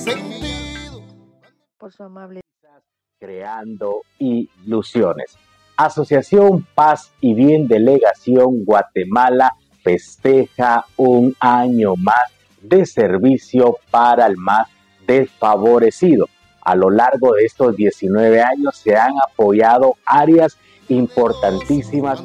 Por su amable. Creando ilusiones. Asociación Paz y Bien Delegación Guatemala festeja un año más de servicio para el más desfavorecido. A lo largo de estos 19 años se han apoyado áreas importantísimas